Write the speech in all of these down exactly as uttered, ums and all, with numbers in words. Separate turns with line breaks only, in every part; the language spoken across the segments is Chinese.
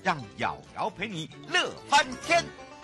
让瑶瑶陪你乐翻天。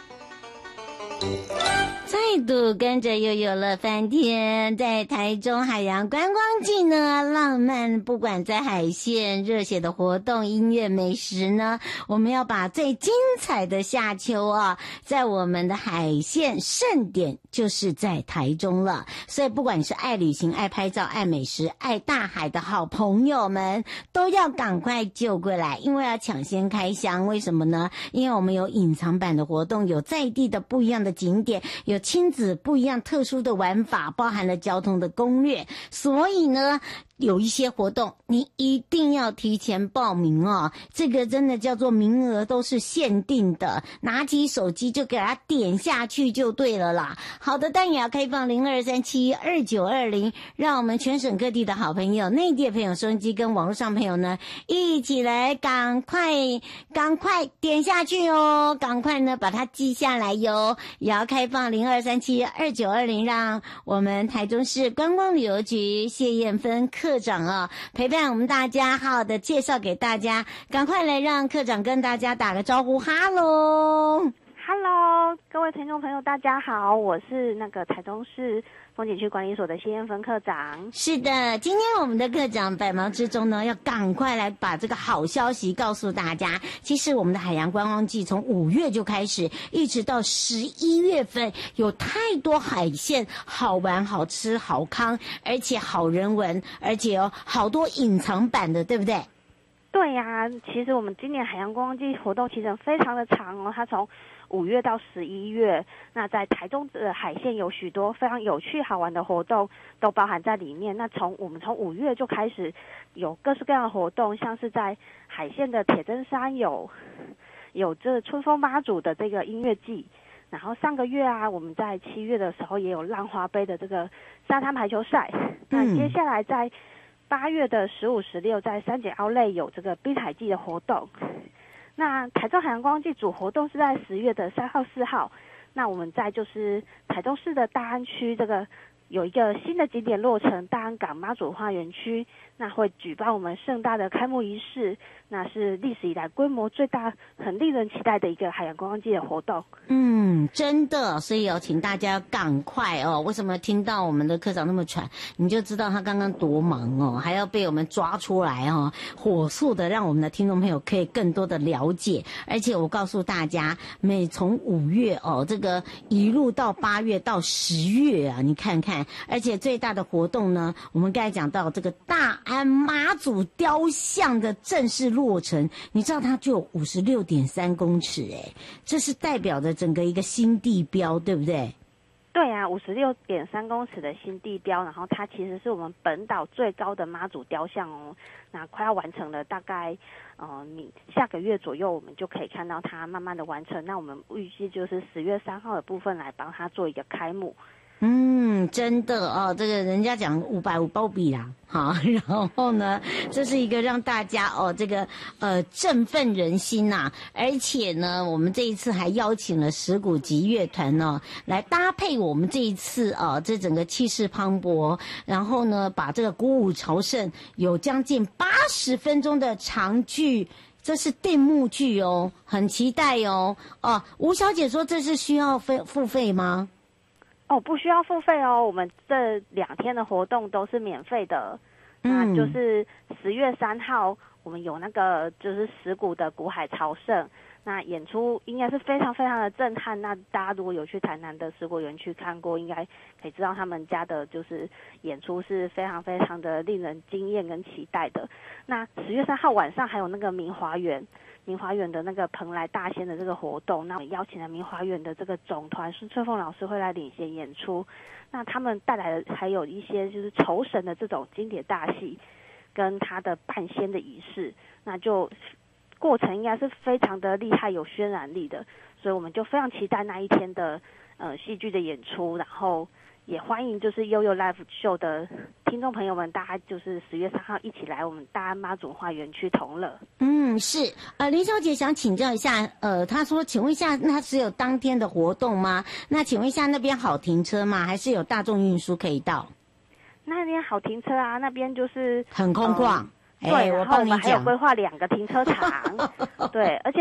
再度跟着悠悠乐翻天，在台中海洋观光季呢，浪漫不管在海线热血的活动、音乐、美食呢，我们要把最精彩的夏秋啊，在我们的海线盛典就是在台中了。所以不管你是爱旅行、爱拍照、爱美食、爱大海的好朋友们，都要赶快救过来，因为要抢先开箱。为什么呢？因为我们有隐藏版的活动，有在地的不一样的景点，有亲子不一样特殊的玩法，包含了交通的攻略，所以呢有一些活动你一定要提前报名哦，这个真的叫做名额都是限定的，拿起手机就给它点下去就对了啦。好的，但也要开放零二三七二九二零，让我们全省各地的好朋友、内地的朋友、收音机跟网络上朋友呢，一起来赶快赶快点下去哦，赶快呢把它记下来哟。也要开放零二三七二九二零，让我们台中市观光旅游局谢燕芬课长啊陪伴我们大家，好好的介绍给大家，赶快来让课长跟大家打个招呼。哈喽
哈喽，各位听众朋友大家好，我是那个台中市风景区管理所的谢燕芬课长。
是的，今天我们的课长百忙之中呢，要赶快来把这个好消息告诉大家。其实我们的海洋观光季从五月就开始，一直到十一月份，有太多海鲜好玩、好吃、好康，而且好人文，而且有好多隐藏版的，对不对？
对呀、啊，其实我们今年海洋观光季活动其实非常的长哦，它从五月到十一月，那在台中的海线有许多非常有趣好玩的活动都包含在里面。那从我们从五月就开始有各式各样的活动，像是在海线的铁砧山有有这春风妈祖的这个音乐季，然后上个月啊，我们在七月的时候也有浪花杯的这个沙滩排球赛。那接下来在八月的十五、十六，在三井奥莱有这个滨海季的活动。那台中海洋观光季主活动是在十月的三号、四号。那我们在就是台中市的大安区这个有一个新的景点落成，大安港妈祖花园区，那会举办我们盛大的开幕仪式，那是历史以来规模最大、很令人期待的一个海洋观光季的活动。
嗯，真的，所以要请大家赶快哦。为什么听到我们的科长那么喘，你就知道他刚刚多忙哦，还要被我们抓出来哦，火速的让我们的听众朋友可以更多的了解。而且我告诉大家，每从五月哦，这个一路到八月到十月啊，你看看。而且最大的活动呢，我们刚才讲到这个大安妈祖雕像的正式落成，你知道它就有五十六点三公尺，哎，这是代表着整个一个新地标，对不对？
对啊，五十六点三公尺的新地标，然后它其实是我们本岛最高的妈祖雕像哦。那快要完成了，大概呃，你下个月左右，我们就可以看到它慢慢的完成。那我们预计就是十月三号的部分来帮它做一个开幕。
嗯，真的哦，这个人家讲五百五包比啦，好，然后呢，这是一个让大家哦，这个呃振奋人心呐、啊，而且呢，我们这一次还邀请了石鼓集乐团哦，来搭配我们这一次啊、哦，这整个气势磅礴，然后呢，把这个鼓舞朝圣有将近八十分钟的长剧。这是定目剧哦，很期待哦。哦，吴小姐说这是需要费付费吗？
哦，不需要付费哦，我们这两天的活动都是免费的。嗯，那就是十月三号，我们有那个就是石鼓的鼓海朝圣，那演出应该是非常非常的震撼。那大家如果有去台南的石鼓园区看过，应该可以知道他们家的就是演出是非常非常的令人惊艳跟期待的。那十月三号晚上还有那个明华园。明华园的那个蓬莱大仙的这个活动，那我们邀请了明华园的这个总团孙翠凤老师会来领衔演出，那他们带来的还有一些就是酬神的这种经典大戏，跟他的扮仙的仪式，那就过程应该是非常的厉害有渲染力的，所以我们就非常期待那一天的呃戏剧的演出，然后也欢迎就是悠悠 Live Show 的听众朋友们，大家就是十月三号一起来我们大安妈祖花园区同乐。
嗯，是。呃，林小姐想请教一下，呃，她说，请问一下，那只有当天的活动吗？那请问一下，那边好停车吗？还是有大众运输可以到？
那边好停车啊，那边就是
很空旷。
嗯、对，
我帮你讲，
然后我们还有规划两个停车场，对，而且。